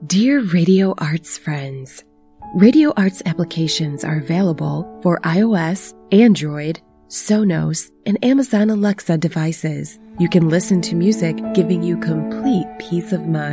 Dear Radio Arts friends, Radio Arts applications are available for iOS, Android, Sonos, and Amazon Alexa devices. You can listen to music, giving you complete peace of mind.